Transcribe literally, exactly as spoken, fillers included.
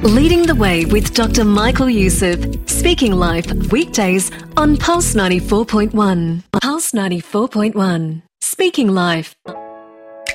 Leading the Way with Doctor Michael Youssef. Speaking Life, weekdays on Pulse ninety-four point one. Pulse ninety-four point one. Speaking Life.